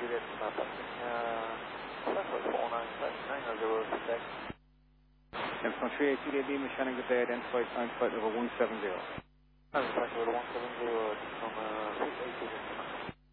Juliet, passing Southwest 49, 0 today. From 38 Juliet Lima, Shannon, good day, identified time flight level 170. Flight level 170, from 38 Juliet Lima.